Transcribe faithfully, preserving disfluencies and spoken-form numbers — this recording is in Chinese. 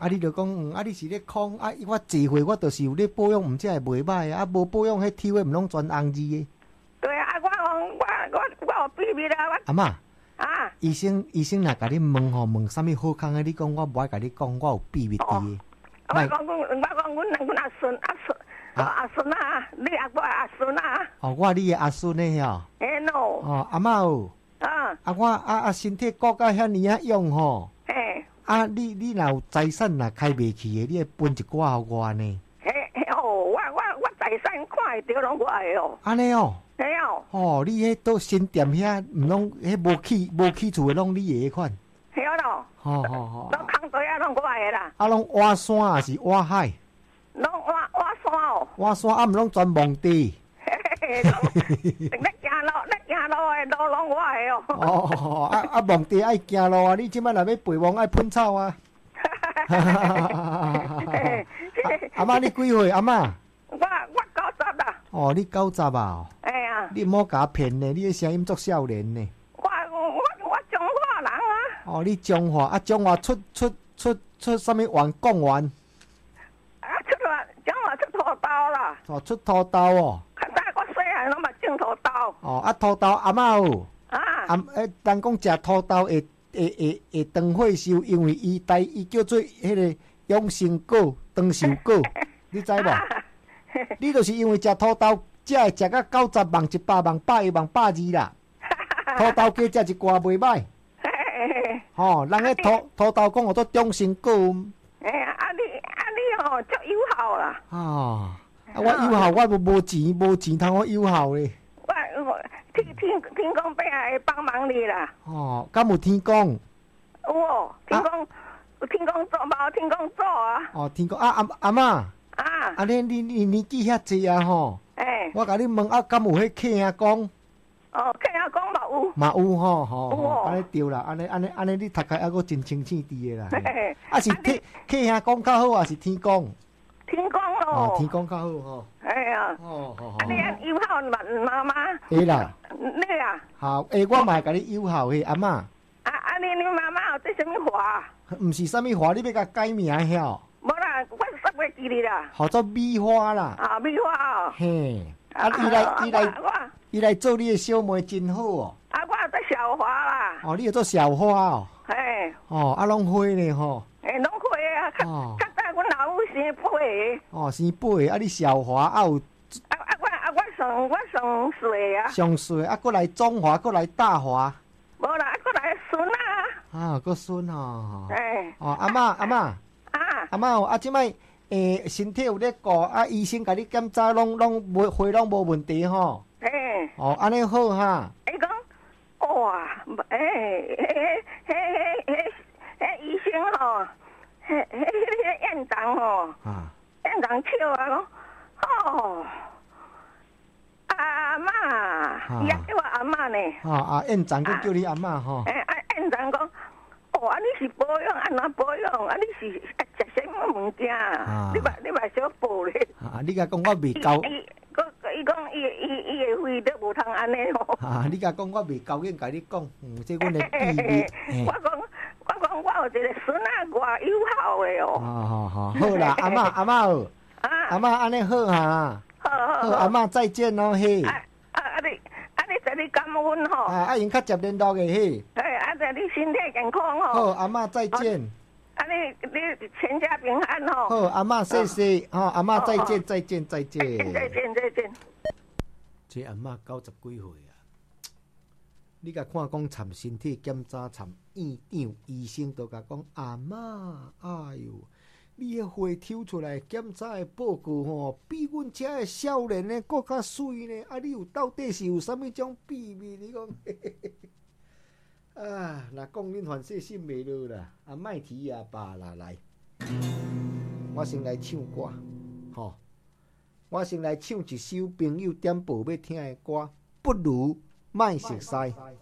啊，你就讲，嗯，啊，你是咧空，啊，我坐回我就是有咧保养，毋则会袂歹啊，无保养，迄体位毋拢全红字的。 对啊，我我我我有秘密啊，我阿嬷， 啊， 医生医生若甲你问吼，问啥物好康的，你讲我无爱甲你讲，我有秘密伫的。 我讲阮，我讲阮阮阿孙阿孙阿孙啊，你阿我阿孙啊。哦， 我你的阿孙呢吼。 哎喏。 哦，阿嬷哦。啊。啊，我啊啊身体顾甲遐尼啊用吼。嘿。啊，你你若有财产若开袂起的，你会分一寡互我呢？ 嘿哦，我我我财产看会着拢我的哦。安尼哦。 嘿哦。 哦，你迄倒新店遐，毋拢迄无起无起厝的，拢你的款。 嘿咯。好好好。拢空地啊，拢我的啦。 啊，拢挖山还是挖海？ 拢挖挖山哦。 挖山啊，毋拢全蒙地。 嘿嘿嘿，你行路，你行路的路拢我的哦。 哦，啊啊，蒙地爱行路啊！你即摆若要培蒙爱喷草啊。阿嬷，你几岁？阿嬷？ 我我九十啦。 哦，你九十啊？哎呀。你莫甲我骗呢，你的声音足少年呢。 我我我中华人啊。 哦，你中华啊？中华出出出出什么员？讲员？ 啊，出来中华出土豆啦。 哦，出土豆哦。 较早我细汉拢嘛种土豆。 哦，啊，土豆阿嬷有。啊。啊，诶，人讲食土豆会会会会长岁寿，因为伊台伊叫做迄个养生果、长寿果，你知无？你就是因为食土豆，才会食到九十万、一百万、百一万、百二啦。土豆加食一寡袂歹。吼，人个土土豆讲我做长生果。 哎呀，啊你啊你吼足友好啦。 哦，啊我友好，我无无钱，无钱通我友好咧。 我我天天天公伯会帮忙你啦。 哦，敢有天公？ 有哦，天公有天公做，无天公做啊。 哦，天公啊阿阿嬷。啊！啊你你你年纪遐济啊吼！哎，我甲你问啊，敢有迄客兄公？ 哦，客兄公嘛有。嘛有吼吼，安尼对啦，安尼安尼安尼，你读起还阁真清醒滴的啦。啊是客客兄公较好，还是天公？ 天公咯。 哦，天公较好吼。 哎呀。哦好好。啊你友好妈妈。 会啦。 你啊。 好，诶，我嘛会甲你友好诶，阿嬷。啊啊你你妈妈有做啥物花？ 毋是啥物花，你要甲改名晓？ 无啦，我煞袂记哩啦。 号做米花啦。啊， 米花哦。 嘿，啊，伊来伊来伊来做你的小妹真好哦。啊， 我做小花啦。 哦，你要做小花哦。嘿。哦，啊，拢花呢吼。 诶，拢花啊，较较早阮老母生八个。哦， 生八个，啊，你小花啊有。 啊啊，我啊我上我上岁啊。 上岁啊，过来中华，过来大华。 无啦，啊，过来孙啊。 啊，个孙哦。 哎。 哦，阿嬷阿嬷。阿嬷啊，即摆诶身体有咧顾，啊医生甲你检查拢拢无血拢无问题吼。诶。哦，安尼好哈。伊讲，哇，诶，迄迄迄迄迄医生吼，迄迄迄院长吼，啊，院长笑啊讲，哦，阿嬷，伊也叫我阿嬷呢。啊啊，院长佫叫你阿嬷吼。诶，啊院长讲。哦，啊！你是保养，安怎保养？啊！你是啊食什么物件？你嘛你嘛小报咧。啊！你甲讲我未交。伊伊讲伊伊伊的肺都无通安尼吼。啊！你甲讲我未交紧，甲你讲，嗯，这阮的秘密。我讲我讲我有一个孙仔偌友好的哦。好好好，好啦，阿嬷阿嬷哦。啊！阿嬷安尼好哈。好好好，阿嬷再见咯嘿。啊啊！啊你啊你这里感恩吼。啊！啊，因较接联络的嘿。哎，啊！这你身体健康吼。好，阿嬷再见。啊，你你全家平安吼。好，阿嬷谢谢，吼，阿嬷再见再见再见。再见再见。这阿嬷九十几岁啊，你甲看讲参身体检查参院长医生都甲讲阿嬷，哎哟。你个血抽出来检查的报告吼，比阮遮个少年呢搁较水呢。啊，你有到底是有啥物种秘密？你讲，啊，若讲恁凡细信袂落啦，啊，莫提啊爸啦来，我先来唱歌，吼，我先来唱一首朋友点播要听的歌，不如莫熟悉。